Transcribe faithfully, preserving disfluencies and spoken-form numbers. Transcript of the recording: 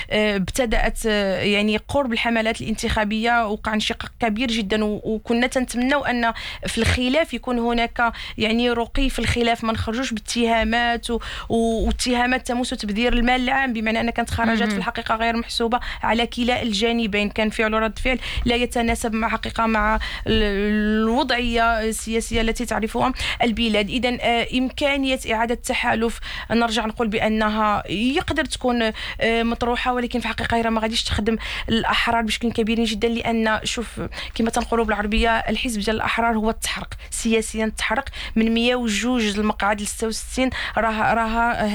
ابتدأت يعني قرب الحملات الانتخابية وقع انشقاق كبير جدا، وكنا تنتمنوا أن في الخلاف يكون هناك يعني رقي في الخلاف، ما نخرجوش باتهامات واتهامات تمس تبذير المال العام، بمعنى أن كانت خرجات في الحقيقة غير محسوبة على كلا الجانبين، كان فعل رد فعل لا يتناسب مع حقيقة مع الوضعية السياسية التي تعرفها البلاد. إذن إمكانية إعادة تحالف نرجع نقول بأنها يقدر تكون مطروحة، ولكن في الحقيقة هي ما غاديش تخدم الأحرار بشكل كبير جدا، لأن شوف كما تنقولوا بالعربية الحزب ديال الأحرار هو التحرق سياسيا، التحرق من مية وجوج المقعد ل ستة وستين راه راه